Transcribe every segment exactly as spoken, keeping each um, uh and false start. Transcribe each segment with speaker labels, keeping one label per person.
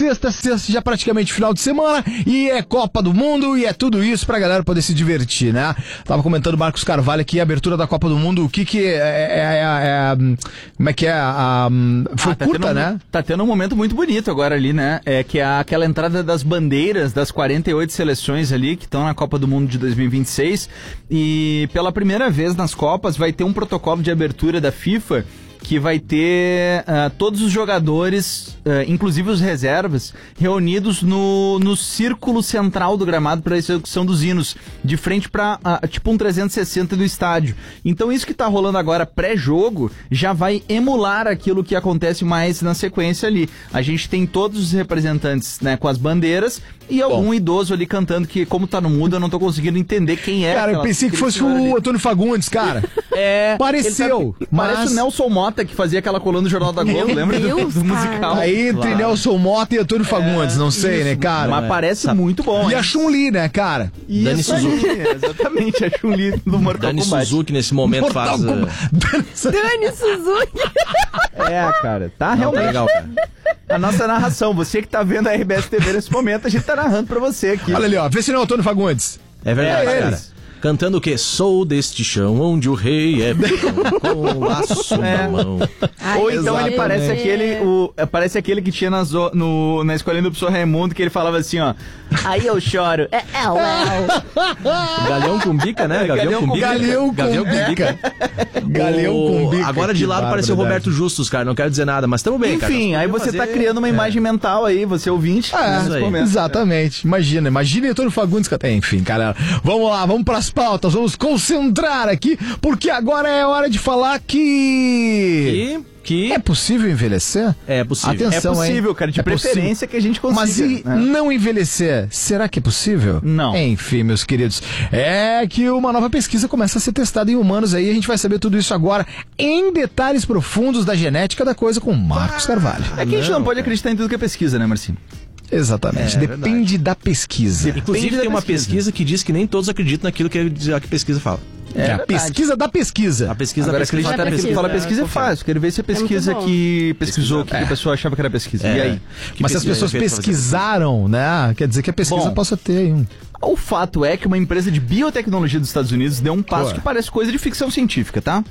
Speaker 1: sexta, sexta já praticamente final de semana, e é Copa do Mundo, e é tudo isso pra galera poder se divertir, né? Tava comentando o Marcos Carvalho aqui, a abertura da Copa do Mundo, o que que é, é, é, é como é que é, a, a, foi
Speaker 2: ah, tá
Speaker 1: curta,
Speaker 2: tendo,
Speaker 1: né?
Speaker 2: Tá tendo um momento muito bonito agora ali, né? É que é aquela entrada das bandeiras das quarenta e oito seleções ali, que estão na Copa do Mundo de dois mil e vinte e seis, e pela primeira vez nas Copas vai ter um protocolo de abertura da FIFA que vai ter uh, todos os jogadores, uh, inclusive os reservas, reunidos no, no círculo central do gramado para a execução dos hinos, de frente para uh, tipo um trezentos e sessenta do estádio. Então isso que está rolando agora pré-jogo já vai emular aquilo que acontece mais na sequência ali. A gente tem todos os representantes, né, com as bandeiras e algum Bom. idoso ali cantando, que como tá no mudo eu não tô conseguindo entender quem é.
Speaker 1: Cara, eu pensei que fosse o ali. Antônio Fagundes, cara.
Speaker 2: É.
Speaker 1: Pareceu.
Speaker 2: Tá,
Speaker 1: mas...
Speaker 2: Parece o Nelson Mota, que fazia aquela coluna do Jornal da Globo, lembra
Speaker 3: Deus,
Speaker 2: do, do musical?
Speaker 1: Aí entre claro. Nelson Mota e Antônio Fagundes, é, não sei, isso, né, cara?
Speaker 2: Mas parece Sabe. muito bom.
Speaker 1: E hein? a Chun-Li, né, cara?
Speaker 2: Isso Dani Suzuki. Aí, exatamente, a Chun-Li do Mortal
Speaker 4: Dani
Speaker 2: Kombat.
Speaker 4: Suzuki nesse momento
Speaker 1: Mortal
Speaker 4: faz...
Speaker 1: Com...
Speaker 3: Dani Suzuki.
Speaker 2: É, cara, tá realmente...
Speaker 4: Não, tá legal, cara.
Speaker 2: A nossa narração, você que tá vendo a R B S T V nesse momento, a gente tá narrando pra você aqui.
Speaker 1: Olha ali, ó, vê se não é o Antônio Fagundes.
Speaker 4: É verdade,
Speaker 1: é
Speaker 4: cara.
Speaker 1: eles.
Speaker 4: Cantando o quê? Sou deste chão onde o rei é peão, com o laço é. na mão.
Speaker 2: Ai, Ou então
Speaker 1: exatamente.
Speaker 2: ele parece aquele, o, parece aquele que tinha na, zo, no, na escolinha do professor Raimundo, que ele falava assim, ó. Aí eu choro. É, é, é.
Speaker 4: Galeão com bica, né? Gavião com bica.
Speaker 1: Galeão com
Speaker 4: Gavião com bica.
Speaker 1: Galeão com bica.
Speaker 4: Agora de lado pareceu o Roberto Justus, cara. Não quero dizer nada, mas tamo bem,
Speaker 2: Enfim,
Speaker 4: cara.
Speaker 2: Enfim, aí você
Speaker 4: fazer...
Speaker 2: tá criando uma imagem é. mental aí, você ouvinte.
Speaker 1: É, nesse momento. Exatamente. Imagina, imagina Antônio Fagundes. Enfim, cara. Vamos lá, vamos pras pautas, vamos concentrar aqui, porque agora é hora de falar que...
Speaker 4: Que... Que...
Speaker 1: É possível envelhecer?
Speaker 4: É possível.
Speaker 1: Atenção,
Speaker 2: é possível,
Speaker 1: hein?
Speaker 2: cara, de
Speaker 1: é
Speaker 2: preferência
Speaker 1: possível.
Speaker 2: que a gente consiga.
Speaker 1: Mas e
Speaker 2: né?
Speaker 1: não envelhecer? Será que é possível?
Speaker 2: Não.
Speaker 1: Enfim, meus queridos, é que uma nova pesquisa começa a ser testada em humanos aí, a gente vai saber tudo isso agora em detalhes profundos da genética da coisa com Marcos Carvalho.
Speaker 2: É que a gente não, não pode acreditar em tudo que é pesquisa, né, Marcinho?
Speaker 1: Exatamente,
Speaker 4: é,
Speaker 1: depende
Speaker 4: verdade.
Speaker 1: da pesquisa.
Speaker 4: Inclusive
Speaker 2: Depende
Speaker 4: tem
Speaker 2: da
Speaker 4: uma
Speaker 2: pesquisa.
Speaker 4: pesquisa que diz que nem todos acreditam naquilo que a pesquisa fala.
Speaker 1: É, é a pesquisa da pesquisa.
Speaker 4: A pesquisa
Speaker 2: Agora,
Speaker 4: da pesquisa.
Speaker 2: acreditar naquilo que fala pesquisa é fácil. Quero ver se a pesquisa é que pesquisou o que, é. que a pessoa achava que era pesquisa. É. E aí?
Speaker 1: Que Mas se as pessoas pesquisaram, né? Quer dizer que a pesquisa Bom, possa ter aí um...
Speaker 2: O fato é que uma empresa de biotecnologia dos Estados Unidos deu um passo Pô. que parece coisa de ficção científica, tá?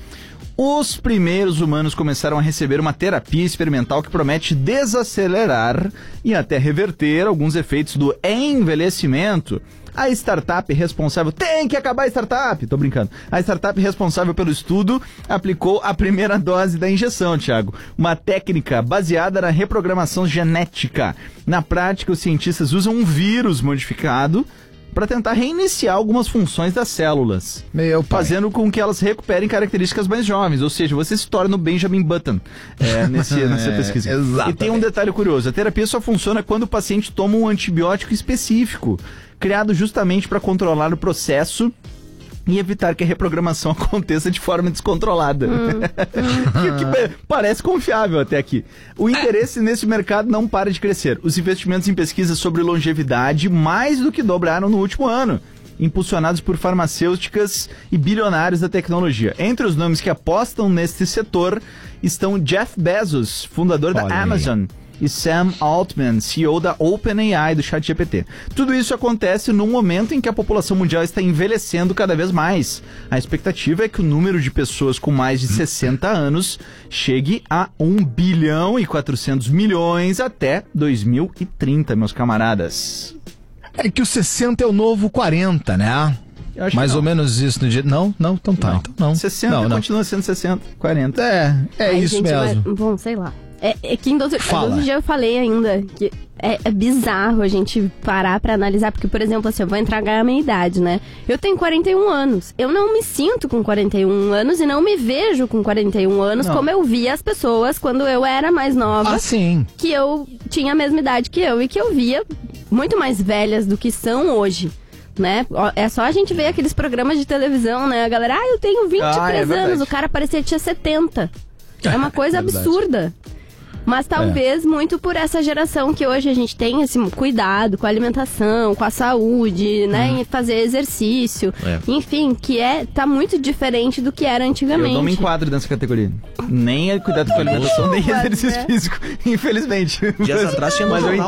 Speaker 2: Os primeiros humanos começaram a receber uma terapia experimental que promete desacelerar e até reverter alguns efeitos do envelhecimento. A startup responsável... Tem que acabar a startup! Tô brincando. A startup responsável pelo estudo aplicou a primeira dose da injeção, Thiago. Uma técnica baseada na reprogramação genética. Na prática, os cientistas usam um vírus modificado para tentar reiniciar algumas funções das células,
Speaker 1: Meu pai.
Speaker 2: fazendo com que elas recuperem características mais jovens, ou seja, você se torna o Benjamin Button é, nesse, nessa pesquisa.
Speaker 1: É,
Speaker 2: e tem um detalhe curioso, a terapia só funciona quando o paciente toma um antibiótico específico, criado justamente para controlar o processo e evitar que a reprogramação aconteça de forma descontrolada. Hum, hum. que, que parece confiável até aqui. O interesse nesse mercado não para de crescer. Os investimentos em pesquisa sobre longevidade mais do que dobraram no último ano, impulsionados por farmacêuticas e bilionários da tecnologia. Entre os nomes que apostam neste setor estão Jeff Bezos, fundador Olha da Amazon, aí. e Sam Altman, C E O da OpenAI, do ChatGPT. Tudo isso acontece num momento em que a população mundial está envelhecendo cada vez mais. A expectativa é que o número de pessoas com mais de sessenta anos chegue a um bilhão e quatrocentos milhões até dois mil e trinta, meus camaradas.
Speaker 1: É que o sessenta é o novo quarenta, né? Mais ou menos isso no dia... Não? Não? Então tá.
Speaker 2: Não.
Speaker 1: Então não.
Speaker 2: sessenta
Speaker 1: não, não.
Speaker 2: Continua sendo sessenta, quarenta.
Speaker 1: É, é
Speaker 3: Ai,
Speaker 1: isso
Speaker 3: gente,
Speaker 1: mesmo.
Speaker 3: Mas, bom, sei lá. É, é que em doze
Speaker 1: Fala.
Speaker 3: dias eu falei ainda que é, é bizarro a gente parar pra analisar, porque, por exemplo, assim, eu vou entregar a minha idade, né? Eu tenho quarenta e um anos. Eu não me sinto com quarenta e um anos e não me vejo com quarenta e um anos não. como eu via as pessoas quando eu era mais nova.
Speaker 1: Ah, sim.
Speaker 3: Que eu tinha a mesma idade que eu e que eu via muito mais velhas do que são hoje. Né? É só a gente ver aqueles programas de televisão, né? A galera, ah, eu tenho vinte e três ah, é anos, o cara parecia que tinha setenta. É uma coisa é absurda. Mas talvez é. muito por essa geração que hoje a gente tem esse cuidado com a alimentação, com a saúde, né? Hum. Em fazer exercício. É. Enfim, que é, tá muito diferente do que era antigamente.
Speaker 2: Eu não me enquadro nessa categoria. Nem cuidado com a alimentação, nem exercício é. físico, infelizmente.
Speaker 4: Dias atrás tinha mais